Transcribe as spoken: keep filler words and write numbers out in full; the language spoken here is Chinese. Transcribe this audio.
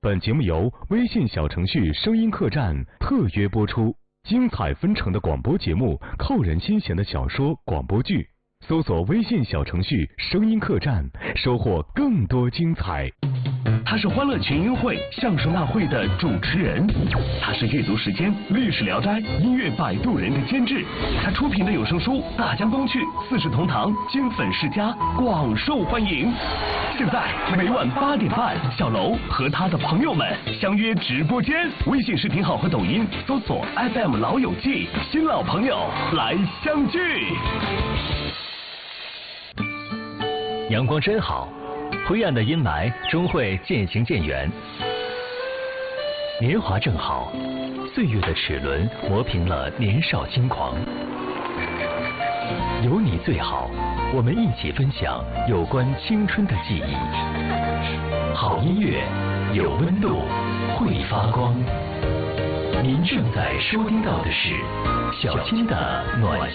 本节目由微信小程序声音客栈特约播出，精彩纷呈的广播节目，扣人心弦的小说、广播剧，搜索微信小程序声音客栈，收获更多精彩。 他是欢乐群英会相声大会的主持人，他是阅读时间历史聊斋音乐摆渡人的监制，他出品的有声书《大江东去》四世同堂金粉世家广受欢迎。现在每晚八点半，小楼和他的朋友们相约直播间，微信视频号和抖音搜索 F M 老友记，新老朋友来相聚。 阳光真好，灰暗的阴霾终会渐行渐远。年华正好，岁月的齿轮磨平了年少轻狂。有你最好，我们一起分享有关青春的记忆。好音乐，有温度，会发光。您正在收听到的是小金的暖